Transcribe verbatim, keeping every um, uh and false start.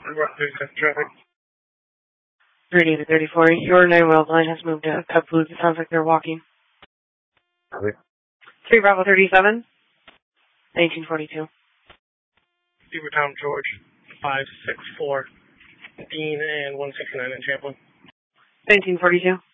Traffic. thirty to thirty-four. Your nine well line has moved to Cub Foods. It sounds like they're walking. Okay. three Bravo thirty-seven. nineteen forty-two. Beaver Town, George. five six four. Dean and one sixty-nine in Champlin. nineteen forty-two.